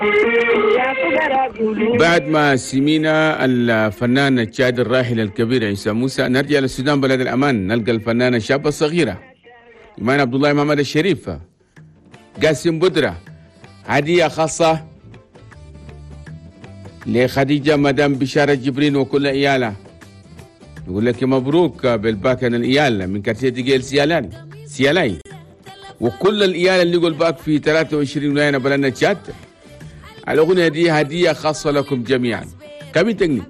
بعد ما سمينا الفنان التشاد الراحل الكبير عيسى موسى، نرجع للسودان بلد الأمان، نلقى الفنانة الشابة الصغيرة إيمان عبد الله محمد الشريف قاسم بدرة. هدية خاصة لخديجة مدام بشارة جبرين وكل إيالها، نقول لك مبروك بالباكن الإيال من كارتيه ديجيل سيالاي وكل الإيال اللي يقول باك في 23 ولاية بلدنا تشاد. الأغنية دي هدية خاصة لكم جميعا. كم تغني